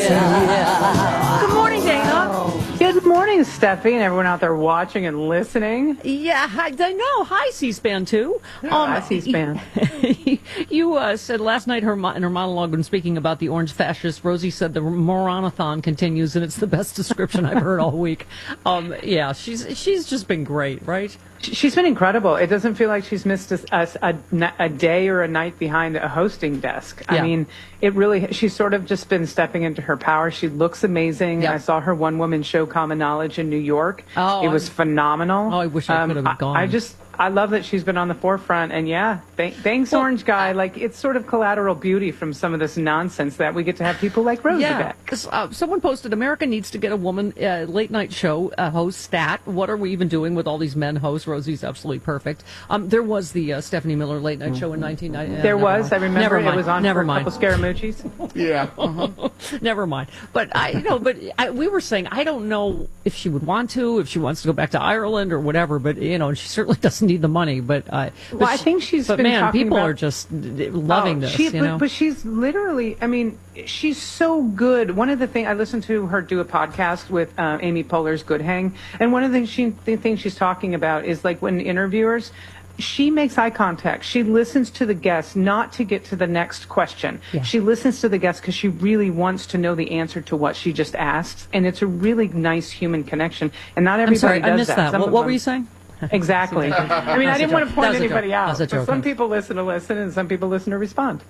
Good morning, Dana. Good morning, Steffi, and everyone out there watching and listening. Yeah, I know. Hi, C-SPAN, too. Hi, C-SPAN. You said last night in her monologue when speaking about the orange fascists, Rosie said the moronathon continues, and it's the best description I've heard all week. Yeah, she's just been great, right? She's been incredible. It doesn't feel like she's missed a day or a night behind a hosting desk. Yeah. I mean, she's sort of just been stepping into her power. She looks amazing. Yep. I saw her one-woman show, Common Knowledge, in New York. Oh, it was phenomenal. Oh, I wish I could have gone. I love that she's been on the forefront, and yeah, thanks, Orange Guy. Like, it's sort of collateral beauty from some of this nonsense that we get to have people like Rosie back. Someone posted, America needs to get a woman late night show host stat. What are we even doing with all these men hosts? Rosie's absolutely perfect. There was the Stephanie Miller late night show in 1990. There was. I remember it was on for a mind. couple Scaramucci's. Yeah. Never mind. But we were saying, I don't know if she would want to, if she wants to go back to Ireland or whatever, but, and she certainly doesn't need the money. But I think she's been man, talking people about, are just loving this. But she's literally, I mean, she's so good. One of the things, I listened to her do a podcast with Amy Poehler's Good Hang, and one of the things she's talking about is like when interviewers, she makes eye contact. She listens to the guests, not to get to the next question. Yeah. She listens to the guests because she really wants to know the answer to what she just asked, and it's a really nice human connection. And not everybody does that. I missed that. What were you saying? Exactly. I mean, I didn't want to point anybody out. But some people listen to listen, and some people listen to respond.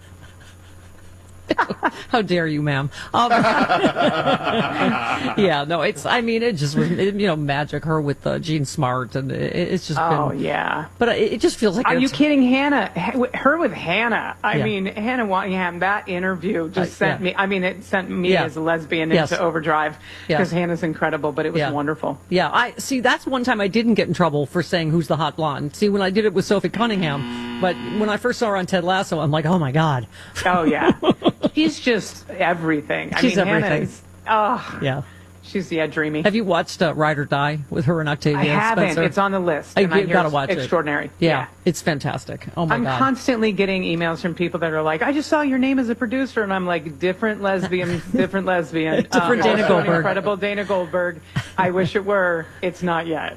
How dare you, ma'am? Yeah, no, it just was, magic. Her with Gene Smart, and it's just been. Yeah. But it just feels like. Are you kidding, Hannah? Her with Hannah. I mean, Hannah Waddingham, that interview just sent me. I mean, it sent me as a lesbian into overdrive because Hannah's incredible, but it was wonderful. Yeah, I see. That's one time I didn't get in trouble for saying who's the hot blonde. See, when I did it with Sophie Cunningham, but when I first saw her on Ted Lasso, I'm like, oh my God. Oh yeah. She's just everything. She's everything. Hannah's, yeah. She's dreamy. Have you watched Ride or Die with her and Octavia I haven't. Spencer? It's on the list. You've got to watch extraordinary. it. Yeah, it's fantastic. Oh my God. I'm constantly getting emails from people that are like, I just saw your name as a producer, and I'm like, different lesbian, different lesbian. Different Dana Goldberg. Incredible Dana Goldberg. I wish it were. It's not yet.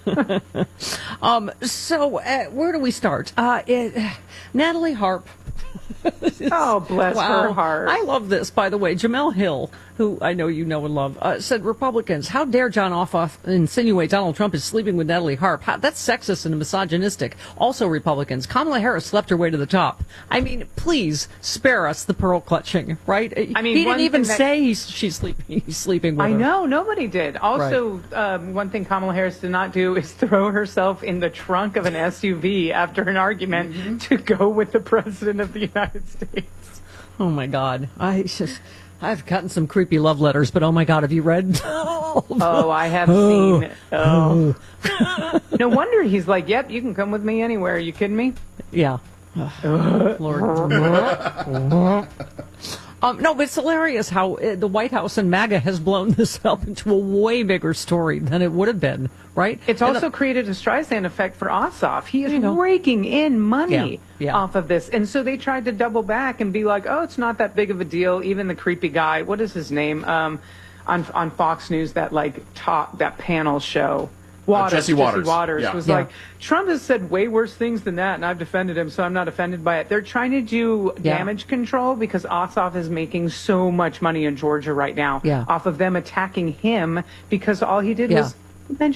So where do we start? Natalie Harp. Oh, bless her heart. I love this, by the way. Jamel Hill, who I know you know and love, said, Republicans, how dare John Ossoff insinuate Donald Trump is sleeping with Natalie Harp? That's sexist and misogynistic. Also, Republicans, Kamala Harris slept her way to the top. I mean, please spare us the pearl clutching, right? I mean, he didn't even say he's sleeping with her. I know, nobody did. Also, one thing Kamala Harris did not do is throw herself in the trunk of an SUV after an argument to go with the president of the United States. Oh my God. I've gotten some creepy love letters, but oh my God, have you read? I have seen. Oh. No wonder he's like, yep, you can come with me anywhere. Are you kidding me? Yeah. Lord. No, but it's hilarious how the White House and MAGA has blown this up into a way bigger story than it would have been, right? It's also created a Streisand effect for Ossoff. He is raking in money off of this. And so they tried to double back and be like, oh, it's not that big of a deal. Even the creepy guy, what is his name, on Fox News, that panel show. Jesse Waters was like, Trump has said way worse things than that, and I've defended him, so I'm not offended by it. They're trying to do damage control because Ossoff is making so much money in Georgia right now off of them attacking him because all he did was mention